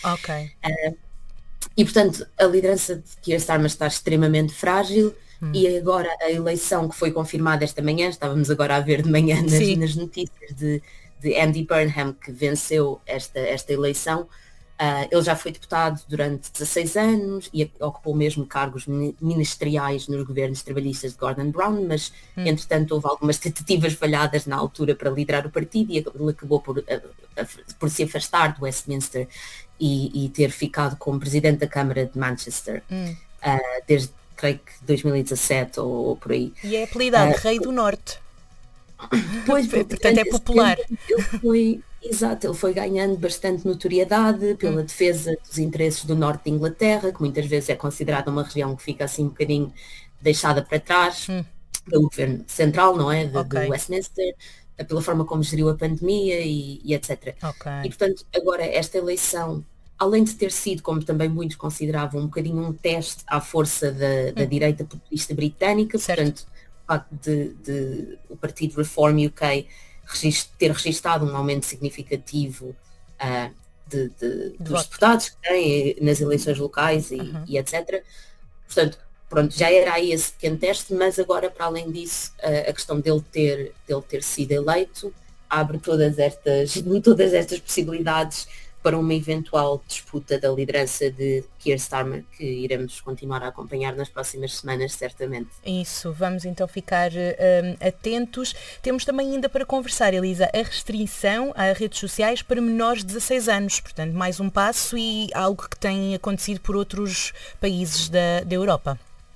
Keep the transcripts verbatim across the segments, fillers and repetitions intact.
Ok. Uh, e, portanto, a liderança de Keir Starmer está extremamente frágil hum. e agora a eleição que foi confirmada esta manhã, estávamos agora a ver de manhã nas, nas notícias de, de Andy Burnham, que venceu esta, esta eleição. Uh, ele já foi deputado durante dezasseis anos e ocupou mesmo cargos ministeriais nos governos trabalhistas de Gordon Brown, mas hum. entretanto houve algumas tentativas falhadas na altura para liderar o partido e ele acabou por, uh, uh, por se afastar do Westminster e, e ter ficado como presidente da Câmara de Manchester hum. uh, desde, creio que, dois mil e dezassete ou, ou por aí. E é apelidado uh, Rei do Norte. Pois, portanto é popular. Ele foi, exato, ele foi ganhando bastante notoriedade pela hum. defesa dos interesses do norte de Inglaterra, que muitas vezes é considerada uma região que fica assim um bocadinho deixada para trás hum. pelo governo central, não é? De, okay. do Westminster, pela forma como geriu a pandemia e, e etcétera. Okay. E portanto, agora esta eleição, além de ter sido, como também muitos consideravam, um bocadinho um teste à força da, da hum. direita populista britânica, certo. portanto, De, de o partido Reform U K regist, ter registado um aumento significativo uh, de, de, de dos deputados que têm nas eleições locais e, uhum. e etcétera. Portanto, pronto, já era aí esse pequeno teste, mas agora, para além disso, uh, a questão dele ter, dele ter sido eleito abre todas estas, todas estas possibilidades para uma eventual disputa da liderança de Keir Starmer, que iremos continuar a acompanhar nas próximas semanas, certamente. Isso, vamos então ficar um, atentos. Temos também ainda para conversar, Elisa, a restrição às redes sociais para menores de dezasseis anos, portanto, mais um passo e algo que tem acontecido por outros países da, da Europa.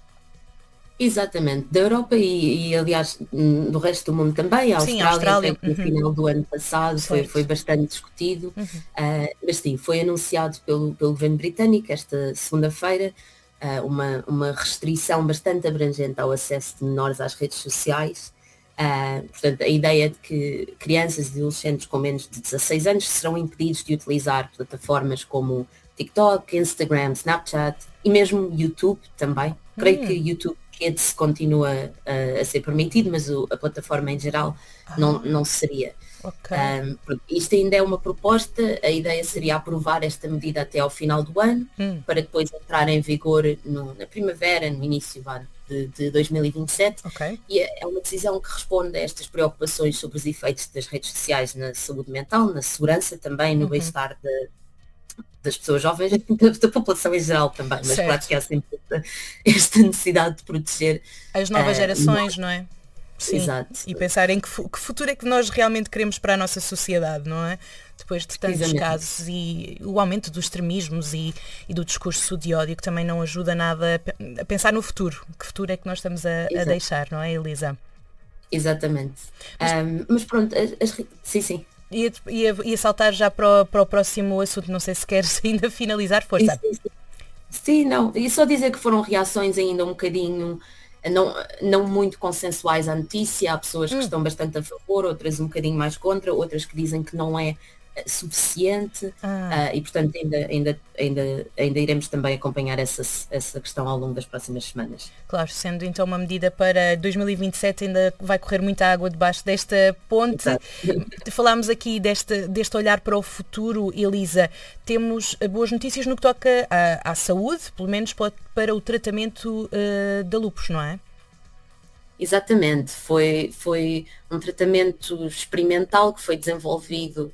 Exatamente, da Europa e, e aliás do resto do mundo também. A sim, Austrália, Austrália. no Uhum. final do ano passado foi, foi bastante discutido, uhum. uh, mas sim, foi anunciado pelo, pelo governo britânico esta segunda-feira uh, uma, uma restrição bastante abrangente ao acesso de menores às redes sociais. Uh, portanto, a ideia de que crianças e adolescentes com menos de dezasseis anos serão impedidos de utilizar plataformas como TikTok, Instagram, Snapchat e mesmo YouTube também. Creio hum. que YouTube Kids continua uh, a ser permitido, mas o, a plataforma em geral ah. não, não seria. Okay. Um, isto ainda é uma proposta, a ideia seria aprovar esta medida até ao final do ano, hum. para depois entrar em vigor no, na primavera, no início de, de dois mil e vinte e sete. Okay. E é uma decisão que responde a estas preocupações sobre os efeitos das redes sociais na saúde mental, na segurança também, no uhum. bem-estar de, das pessoas jovens, da, da população em geral também, mas certo. claro que há sempre esta necessidade de proteger as novas uh, gerações, não, não é? Sim. Exato. E pensar em que, que futuro é que nós realmente queremos para a nossa sociedade, não é? Depois de tantos casos e o aumento dos extremismos e, e do discurso de ódio, que também não ajuda nada a, a pensar no futuro. Que futuro é que nós estamos a, a deixar, não é, Elisa? Exatamente. Mas, um, mas pronto, as, as, sim, sim. Ia, ia, ia saltar já para o, para o próximo assunto, não sei se queres ainda finalizar, força. Sim, sim. Sim, não, e só dizer que foram reações ainda um bocadinho, não, não muito consensuais à notícia, há pessoas que hum. estão bastante a favor, outras um bocadinho mais contra, outras que dizem que não é suficiente ah. uh, e portanto ainda, ainda, ainda, ainda iremos também acompanhar essa, essa questão ao longo das próximas semanas. Claro, sendo então uma medida para dois mil e vinte e sete, ainda vai correr muita água debaixo desta ponte. Exato. Falámos aqui deste, deste olhar para o futuro, Elisa. Temos boas notícias no que toca à, à saúde, pelo menos para, para o tratamento uh, da lúpus, não é? Exatamente, foi, foi um tratamento experimental que foi desenvolvido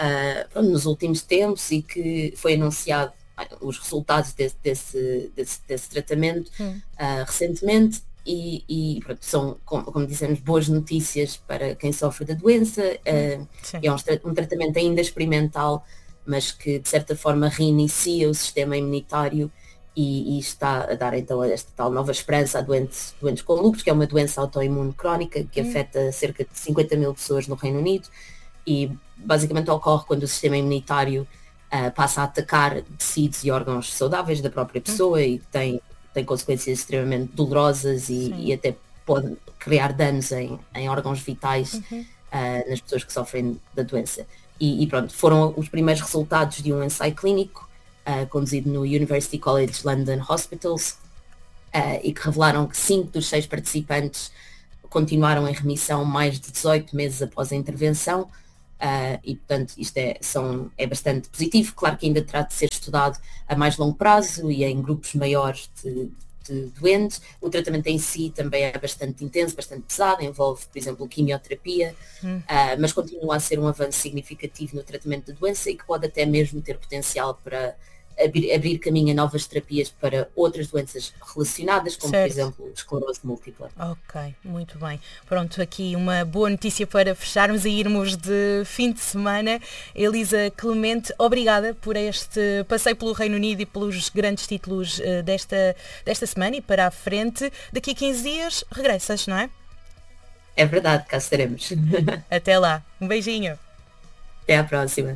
Uh, nos últimos tempos e que foi anunciado uh, os resultados desse, desse, desse, desse tratamento hum. uh, recentemente e, e pronto, são, como, como dissemos, boas notícias para quem sofre da doença. Uh, é um, um tratamento ainda experimental, mas que de certa forma reinicia o sistema imunitário e, e está a dar então esta tal nova esperança a doentes, doentes com lúpus, que é uma doença autoimune crónica que hum. afeta cerca de cinquenta mil pessoas no Reino Unido e basicamente ocorre quando o sistema imunitário uh, passa a atacar tecidos e órgãos saudáveis da própria pessoa uhum. e tem, tem consequências extremamente dolorosas e, e até pode criar danos em, em órgãos vitais uhum. uh, nas pessoas que sofrem da doença. E, e pronto, foram os primeiros resultados de um ensaio clínico uh, conduzido no University College London Hospitals uh, e que revelaram que cinco dos seis participantes continuaram em remissão mais de dezoito meses após a intervenção. Uh, e, portanto, isto é, são, é bastante positivo. Claro que ainda terá de ser estudado a mais longo prazo e em grupos maiores de, de doentes. O tratamento em si também é bastante intenso, bastante pesado, envolve, por exemplo, quimioterapia, hum. uh, mas continua a ser um avanço significativo no tratamento da doença e que pode até mesmo ter potencial para abrir, abrir caminho a novas terapias para outras doenças relacionadas, como certo. Por exemplo esclerose múltipla. Ok, muito bem. Pronto, aqui uma boa notícia para fecharmos e irmos de fim de semana. Elisa Clemente, obrigada por este passeio pelo Reino Unido e pelos grandes títulos uh, desta, desta semana e para a frente. Daqui a quinze dias regressas, não é? É verdade, cá estaremos. Até lá. Um beijinho. Até à próxima.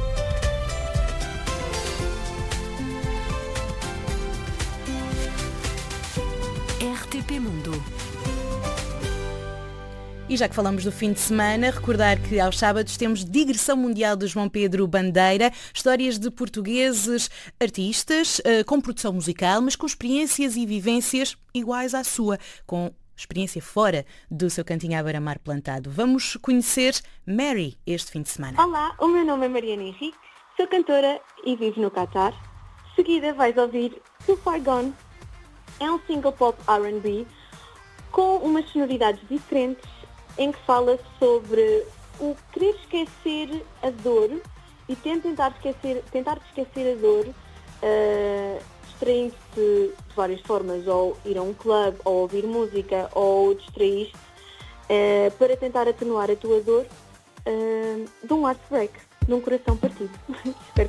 R T P Mundo. E já que falamos do fim de semana, recordar que aos sábados temos Digressão Mundial de João Pedro Bandeira, histórias de portugueses artistas, com produção musical, mas com experiências e vivências iguais à sua, com experiência fora do seu cantinho à beira-mar plantado. Vamos conhecer Mary este fim de semana. Olá, o meu nome é Mariana Henrique, sou cantora e vivo no Catar. Seguida vais ouvir Too Far Gone. É um single pop R and B com umas sonoridades diferentes em que fala sobre o querer esquecer a dor e tentar esquecer, tentar esquecer a dor uh, distraindo-se de várias formas, ou ir a um clube, ou ouvir música, ou distrair-te uh, para tentar atenuar a tua dor uh, de um heartbreak, de um coração partido. Espero